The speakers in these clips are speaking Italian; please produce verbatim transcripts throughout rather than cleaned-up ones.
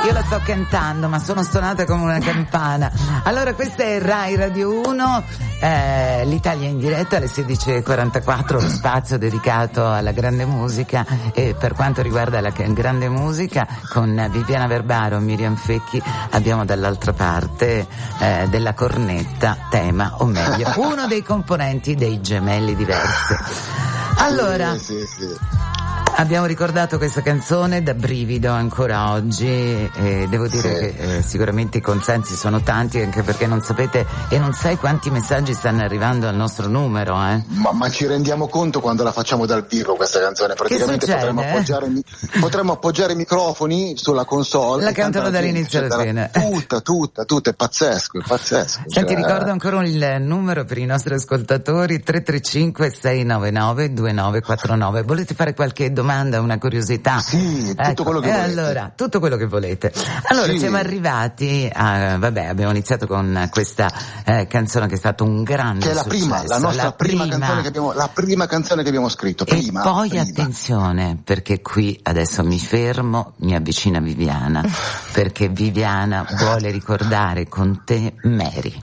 Io la sto cantando, ma sono suonata come una campana. Allora, questa è Rai Radio uno, eh, l'Italia in diretta alle sedici e quarantaquattro, lo spazio dedicato alla grande musica. E per quanto riguarda la grande musica, con Viviana Verbaro e Miriam Fecchi abbiamo dall'altra parte eh, della cornetta Tema, o meglio, uno dei componenti dei Gemelli Diversi. Allora, sì, sì, sì. Abbiamo ricordato questa canzone da brivido ancora oggi, e devo dire sì. che eh, sicuramente i consensi sono tanti, anche perché non sapete e non sai quanti messaggi stanno arrivando al nostro numero, eh? Ma, ma ci rendiamo conto quando la facciamo dal vivo questa canzone? Praticamente potremmo appoggiare, potremmo appoggiare i microfoni sulla console. La cantano dall'inizio alla fine. Tutta, tutta, tutta, è pazzesco, è pazzesco. Senti, cioè... ricordo ancora il numero per i nostri ascoltatori: tre tre cinque sei nove nove due nove quattro nove. Volete fare qualche domanda? Domanda, una curiosità? Sì, tutto ecco, quello che e volete. Allora, tutto quello che volete. Allora, sì. siamo arrivati a, vabbè, abbiamo iniziato con questa eh, canzone che è stato un grande che è la successo. prima, la nostra la prima, prima canzone che abbiamo, la prima canzone che abbiamo scritto, prima. E poi prima. attenzione, perché qui adesso mi fermo, mi avvicina Viviana, perché Viviana vuole ricordare con te Mary.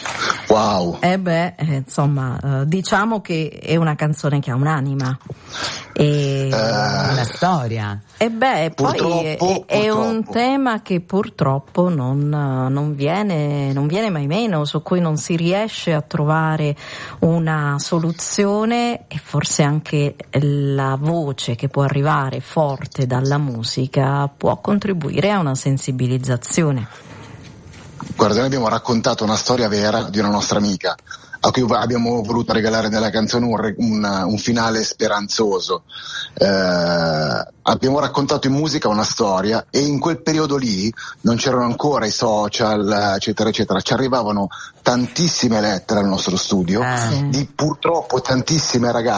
Wow. Eh beh, eh, insomma, eh, diciamo che è una canzone che ha un'anima. E eh, una storia. E beh, poi è, è, è un tema che purtroppo non, non viene, non viene mai meno, su cui non si riesce a trovare una soluzione, e forse anche la voce che può arrivare forte dalla musica può contribuire a una sensibilizzazione. Guarda, noi abbiamo raccontato una storia vera di una nostra amica a cui abbiamo voluto regalare nella canzone un, un, un finale speranzoso. Eh, abbiamo raccontato in musica una storia, e in quel periodo lì non c'erano ancora i social, eccetera eccetera, ci arrivavano tantissime lettere al nostro studio, ah. di purtroppo tantissime ragazze